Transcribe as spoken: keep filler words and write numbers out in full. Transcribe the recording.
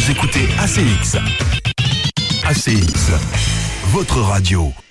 Vous écoutez A C X. A C X, votre radio.